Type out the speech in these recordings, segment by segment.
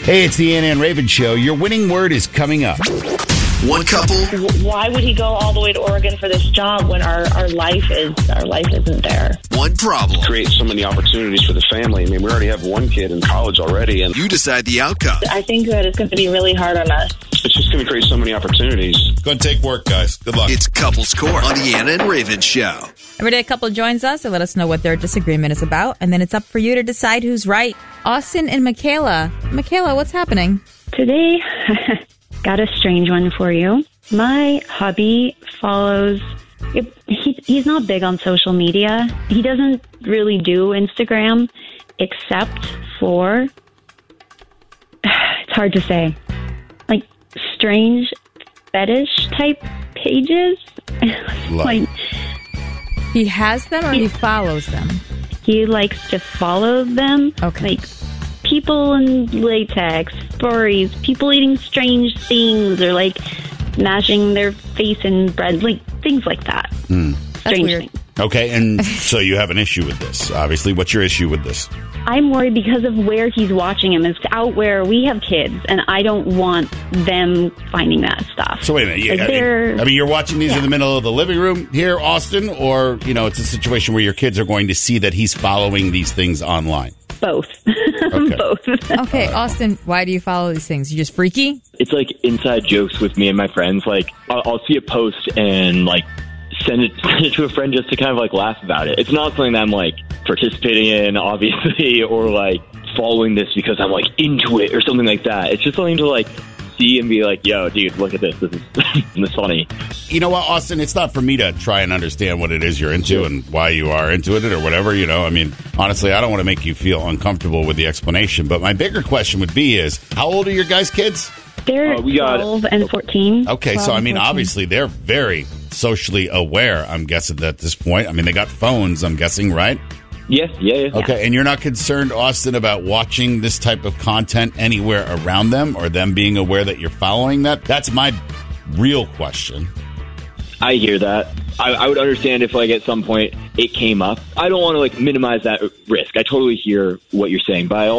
Hey, it's the Anna and Raven Show. Your winning word is coming up. One couple. Why would he go all the way to Oregon for this job when our life isn't there? One problem. Create so many opportunities for the family. I mean, we already have one kid in college already, and You decide the outcome. I think that it's going to be really hard on us. it's just going to create so many opportunities. It's going to take work, guys. Good luck. It's Couples Court on the Anna and Raven Show. Every day a couple joins us and let us know what their disagreement is about, and then it's up for you to decide who's right. Austin and Michaela. Michaela, what's happening? Today, got a strange one for you. My hubby follows... He's not big on social media. He doesn't really do Instagram except for... It's hard to say. Like, strange fetish type pages. Like... He has them or he follows them? He likes to follow them. Okay. Like people in latex, furries, people eating strange things, or like mashing their face in bread, like things like that. Strange weird. things. Okay, and so you have an issue with this, obviously. What's your issue with this? I'm worried because of where he's watching him. It's out where we have kids, and I don't want them finding that stuff. So wait a minute. Like I mean, you're watching these in the middle of the living room here, Austin, or, it's a situation where your kids are going to see that he's following these things online? Both. Okay. Both. Okay, Austin, why do you follow these things? You just freaky? It's like inside jokes with me and my friends. Like, I'll see a post and, like, send it to a friend just to kind of, like, laugh about it. It's not something that I'm, like, participating in, obviously, or, like, following this because I'm, like, into it or something like that. It's just something to, like, see and be like, yo, dude, look at this. This is funny. You know what, Austin? It's not for me to try and understand what it is you're into and why you are into it or whatever, I mean, honestly, I don't want to make you feel uncomfortable with the explanation, but my bigger question would be is, how old are your guys' kids? They're we got 12 and 14. Okay, so, I mean, obviously, they're very socially aware, I'm guessing, at this point. I mean, they got phones, I'm guessing, right? Yeah. Okay, and you're not concerned, Austin, about watching this type of content anywhere around them or them being aware that you're following that? That's my real question. I hear that. I would understand if, like, at some point it came up. I don't want to, like, minimize that risk. I totally hear what you're saying, but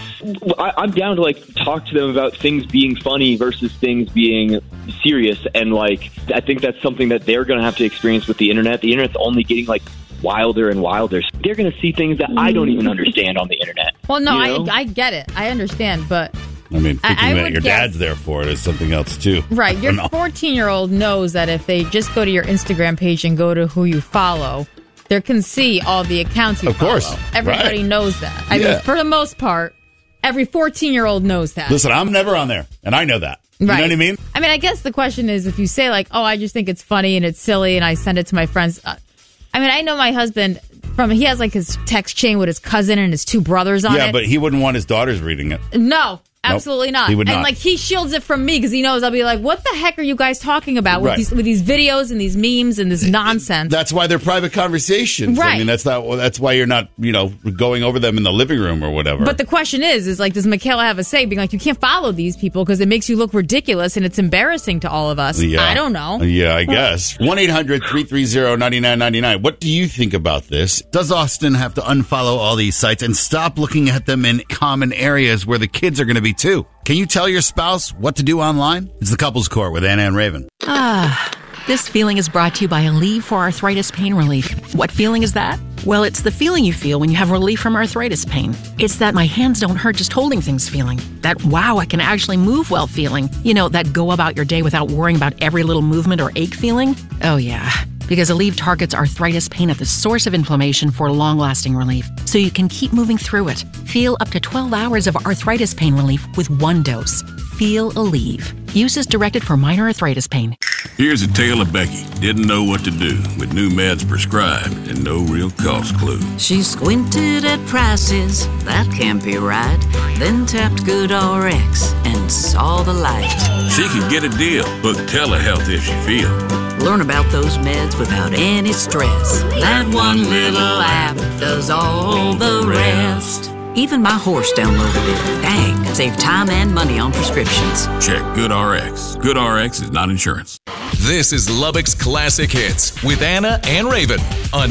I'm down to, like, talk to them about things being funny versus things being serious. And, like, I think that's something that they're going to have to experience with the internet. The internet's only getting, like, wilder and wilder. They're going to see things that I don't even understand on the internet. Well, no, I get it. I understand, but... I mean, thinking that your guess, dad's there for it is something else, too. Right. Your 14-year-old knows that if they just go to your Instagram page and go to who you follow, they can see all the accounts you follow. Of course. Everybody knows that. I mean, for the most part, every 14-year-old knows that. Listen, I'm never on there, and I know that. You right. know what I mean? I mean, I guess the question is if you say, like, oh, I just think it's funny and it's silly and I send it to my friends. I mean, I know my husband... He has, like, his text chain with his cousin and his two brothers on it. Yeah, but he wouldn't want his daughters reading it. No, absolutely not. He would not. And, like, he shields it from me because he knows I'll be like, what the heck are you guys talking about with these videos and these memes and this nonsense? That's why they're private conversations. Right. I mean, that's why you're not, going over them in the living room or whatever. But the question is like, does Michaela have a say? Being like, you can't follow these people because it makes you look ridiculous and it's embarrassing to all of us. Yeah. I don't know. Yeah, I guess. 1-800-330-9999. What do you think about this? Does Austin have to unfollow all these sites and stop looking at them in common areas where the kids are going to be too? Can you tell your spouse what to do online? It's the Couples Court with Anna and Raven. This feeling is brought to you by Aleve for Arthritis Pain Relief. What feeling is that? Well, it's the feeling you feel when you have relief from arthritis pain. It's that my hands don't hurt just holding things feeling. That, wow, I can actually move well feeling. That go about your day without worrying about every little movement or ache feeling. Oh, yeah. Because Aleve targets arthritis pain at the source of inflammation for long-lasting relief, so you can keep moving through it. Feel up to 12 hours of arthritis pain relief with one dose. Feel Aleve. Use as directed for minor arthritis pain. Here's a tale of Becky. Didn't know what to do with new meds prescribed and no real cost clue. She squinted at prices, that can't be right. Then tapped GoodRx and saw the light. She could get a deal. Book telehealth if she feel. Learn about those meds without any stress. That one little app does all the rest. Even my horse downloaded it. Dang, save time and money on prescriptions. Check GoodRx. GoodRx is not insurance. This is Lubbock's Classic Hits with Anna and Raven on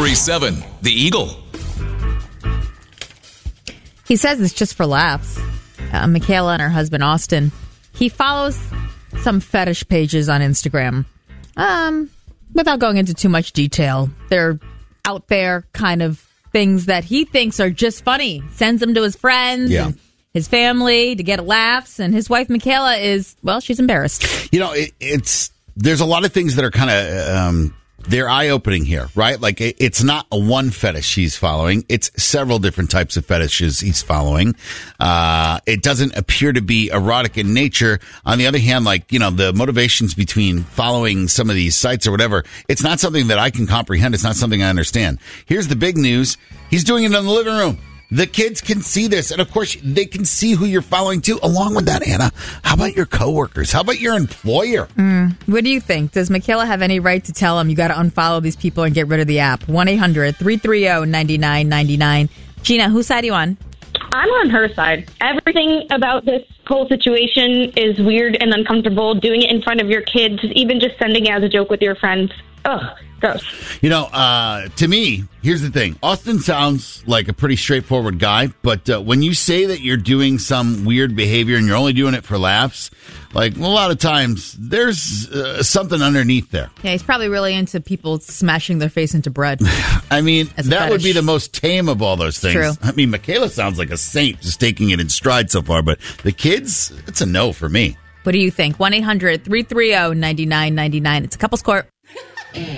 93.7 The Eagle. He says it's just for laughs. Michaela and her husband, Austin, he follows some fetish pages on Instagram. Without going into too much detail, they're out there kind of things that he thinks are just funny. Sends them to his friends and his family to get laughs. And his wife, Michaela, she's embarrassed. You know, there's a lot of things that are kind of, they're eye-opening here, right? Like, it's not a one fetish he's following. It's several different types of fetishes he's following. It doesn't appear to be erotic in nature. On the other hand, like, you know, the motivations between following some of these sites or whatever, it's not something that I can comprehend. It's not something I understand. Here's the big news. He's doing it in the living room. The kids can see this, and of course, they can see who you're following too. Along with that, Anna, how about your coworkers? How about your employer? What do you think? Does Michaela have any right to tell him you got to unfollow these people and get rid of the app? 1-800-330-9999. Gina, whose side are you on? I'm on her side. Everything about this whole situation is weird and uncomfortable. Doing it in front of your kids, even just sending it as a joke with your friends. Ugh, gross. You know, to me, here's the thing. Austin sounds like a pretty straightforward guy, but when you say that you're doing some weird behavior and you're only doing it for laughs, like, a lot of times there's something underneath there. Yeah, he's probably really into people smashing their face into bread. I mean, that would be the most tame of all those things. True. I mean, Michaela sounds like a saint just taking it in stride so far, but the kids, it's a no for me. What do you think? 1-800-330-9999. It's a couple's court.